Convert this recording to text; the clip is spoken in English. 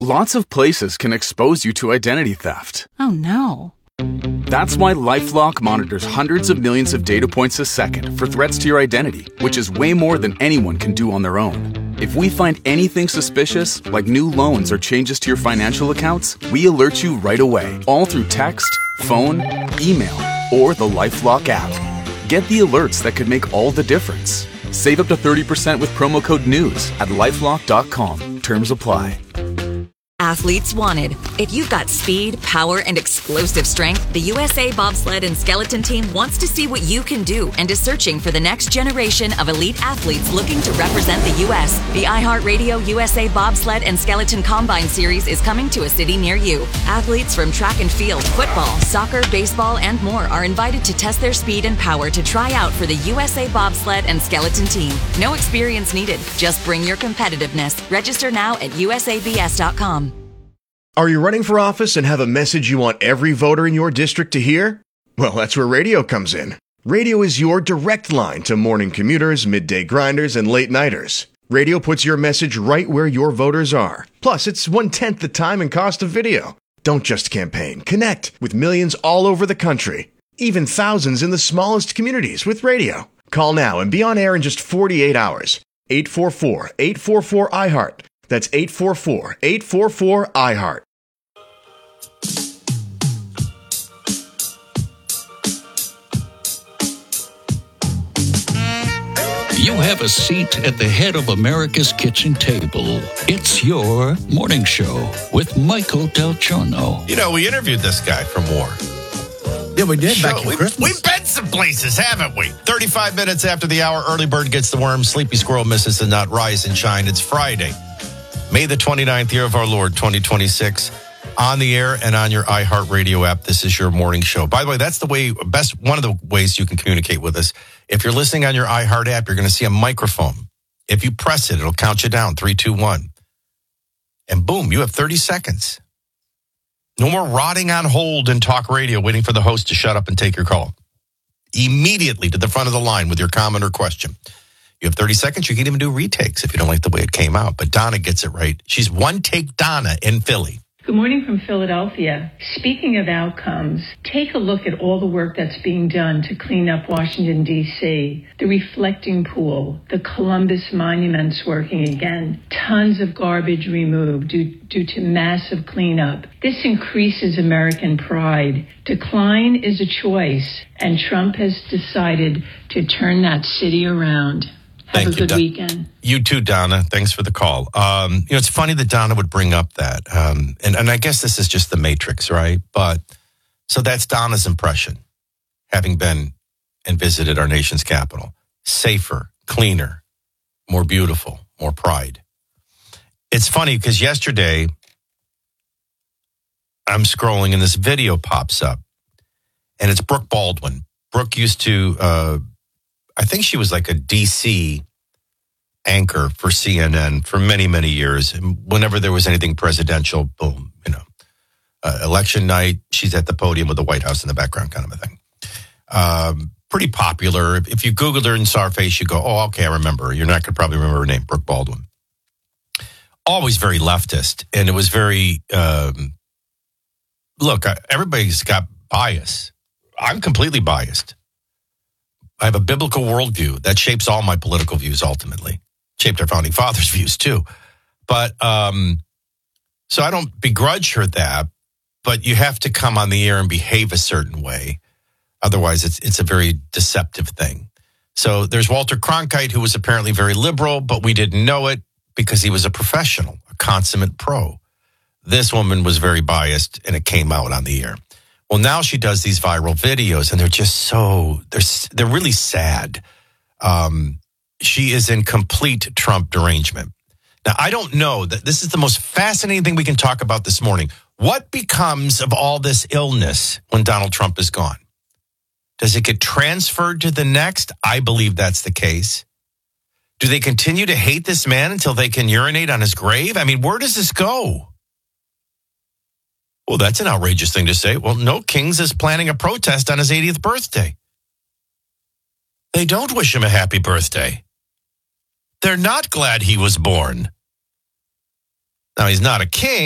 Lots of places can expose you to identity theft. Oh, no. That's why LifeLock monitors hundreds of millions of data points a second for threats to your identity, which is way more than anyone can do on their own. If we find anything suspicious, like new loans or changes to your financial accounts, we alert you right away, all through text, phone, email, or the LifeLock app. Get the alerts that could make all the difference. Save up to 30% with promo code NEWS at LifeLock.com. Terms apply. Athletes wanted. If you've got speed, power, and explosive strength, the USA Bobsled and Skeleton Team wants to see what you can do and is searching for the next generation of elite athletes looking to represent the U.S. The iHeartRadio USA Bobsled and Skeleton Combine Series is coming to a city near you. Athletes from track and field, football, soccer, baseball, and more are invited to test their speed and power to try out for the USA Bobsled and Skeleton Team. No experience needed. Just bring your competitiveness. Register now at usabs.com. Are you running for office and have a message you want every voter in your district to hear? Well, that's where radio comes in. Radio is your direct line to morning commuters, midday grinders, and late nighters. Radio puts your message right where your voters are. Plus, it's 1/10 the time and cost of video. Don't just campaign. Connect with millions all over the country. Even thousands in the smallest communities with radio. Call now and be on air in just 48 hours. 844-844-IHEART. That's 844-844-IHEART. You have a seat at the head of America's kitchen table. It's your morning show with Michael Del Giorno. You know, we interviewed this guy from War. Yeah, we did back in Christmas. We've been some places, haven't we? 35 minutes after the hour, early bird gets the worm, sleepy squirrel misses the nut, rise and shine. It's Friday, May the 29th, year of our Lord, 2026. On the air and on your iHeartRadio app, this is your morning show. By the way, that's the one of the ways you can communicate with us. If you're listening on your iHeart app, you're going to see a microphone. If you press it, it'll count you down, 3, 2, 1. And boom, you have 30 seconds. No more rotting on hold in talk radio, waiting for the host to shut up and take your call. Immediately to the front of the line with your comment or question. You have 30 seconds. You can even do retakes if you don't like the way it came out. But Donna gets it right. She's One Take Donna in Philly. Good morning from Philadelphia. Speaking of outcomes, take a look at all the work that's being done to clean up Washington, D.C. The reflecting pool, the Columbus monuments working again, tons of garbage removed due to massive cleanup. This increases American pride. Decline is a choice, and Trump has decided to turn that city around. Have a good weekend. You too, Donna. Thanks for the call. It's funny that Donna would bring up that. And I guess this is just the Matrix, right? But so that's Donna's impression, having been and visited our nation's capital. Safer, cleaner, more beautiful, more pride. It's funny because yesterday I'm scrolling and this video pops up and it's Brooke Baldwin. Brooke used to... I think she was like a D.C. anchor for CNN for many, many years. And whenever there was anything presidential, boom, election night, she's at the podium with the White House in the background kind of a thing. Pretty popular. If you Googled her and saw her face, you go, oh, okay, I remember her. You're not going to probably remember her name, Brooke Baldwin. Always very leftist. And it was very, look, everybody's got bias. I'm completely biased. I have a biblical worldview that shapes all my political views ultimately. Shaped our founding fathers' views too. But so I don't begrudge her that, but you have to come on the air and behave a certain way. Otherwise, it's a very deceptive thing. So there's Walter Cronkite, who was apparently very liberal, but we didn't know it because he was a professional, a consummate pro. This woman was very biased, and it came out on the air. Well, now she does these viral videos, and they're just they're really sad. She is in complete Trump derangement. Now, I don't know that this is the most fascinating thing we can talk about this morning. What becomes of all this illness when Donald Trump is gone? Does it get transferred to the next? I believe that's the case. Do they continue to hate this man until they can urinate on his grave? I mean, where does this go? Well, that's an outrageous thing to say. Well, no, Kings is planning a protest on his 80th birthday. They don't wish him a happy birthday. They're not glad he was born. Now, he's not a king.